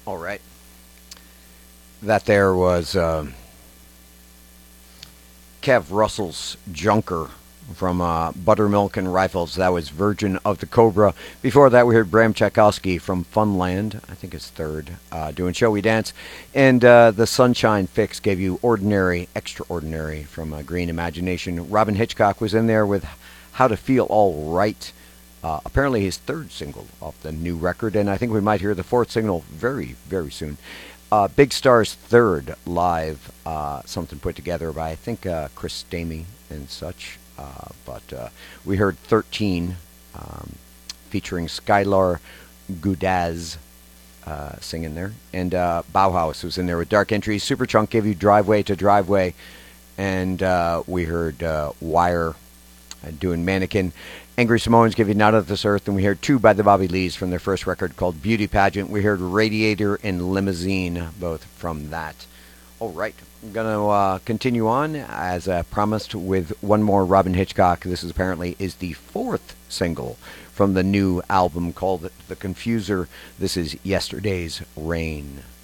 All right. That there was Kev Russell's Junker from Buttermilk and Rifles. That was Virgin of the Cobra. Before that, we heard Bram Tchaikovsky from Funland. I think it's third, doing Shall We Dance. And the Sunshine Fix gave you Ordinary, Extraordinary from Green Imagination. Robin Hitchcock was in there with How to Feel All Right. Apparently his third single off the new record, and I think we might hear the fourth single very, very soon. Big Star's third live, something put together by, I think, Chris Stamey and such. But we heard 13, featuring Skylar Gudaz singing there. And Bauhaus was in there with Dark Entries. Superchunk gave you Driveway to Driveway. And we heard Wire doing Mannequin. Angry Samoans give you Not of This Earth. And we heard two by the Bobby Lees from their first record called Beauty Pageant. We heard Radiator and Limousine, both from that. All right. I'm going to continue on, as promised, with one more Robin Hitchcock. This is apparently is the fourth single from the new album called The Confuser. This is Yesterday's Rain.